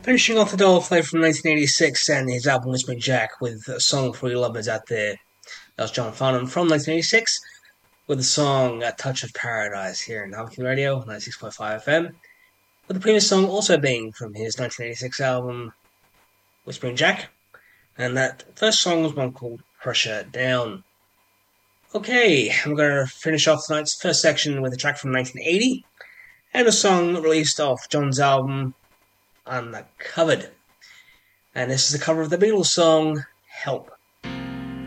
Finishing off the Dollar Flavour from 1986 and his album Whispering Jack with a song for you lovers out there. That was John Farnham from 1986 with the song A Touch of Paradise here in Harmony Radio, 96.5 FM. With the previous song also being from his 1986 album Whispering Jack. And that first song was one called Pressure Down. Okay, we're going to finish off tonight's first section with a track from 1980 and a song released off John's album Uncovered. And this is a cover of the Beatles song Help.